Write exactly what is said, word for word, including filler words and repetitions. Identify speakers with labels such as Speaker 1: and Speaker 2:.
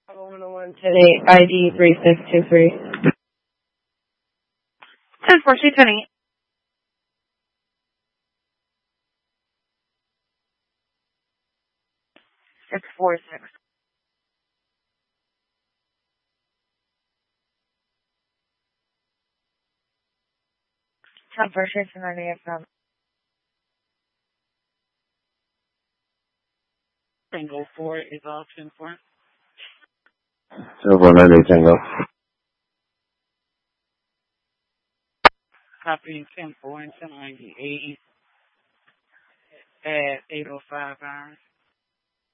Speaker 1: one oh one ten eight I D three six two three.
Speaker 2: ten four two ten eight. six four six. ten four six nine eight from.
Speaker 3: Tango four is option four.
Speaker 4: Silver nine eight Tango.
Speaker 3: Copy ten four and ten ninety-eight at eight oh five hours.